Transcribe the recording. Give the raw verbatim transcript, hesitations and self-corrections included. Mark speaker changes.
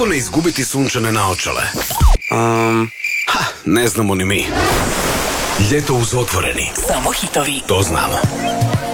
Speaker 1: Kako ne izgubiti sunčane naočale? Um, ha, ne znamo ni mi. Ljeto uz Otvoreni.
Speaker 2: Samo hitovi.
Speaker 1: To znamo.